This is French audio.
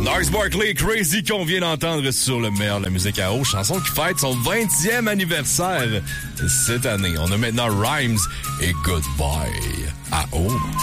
Lars Barkley, Crazy, qu'on vient d'entendre sur le meilleur de la musique à eau. Chanson qui fête son 20e anniversaire cette année. On a maintenant Rhymes et Goodbye à eau.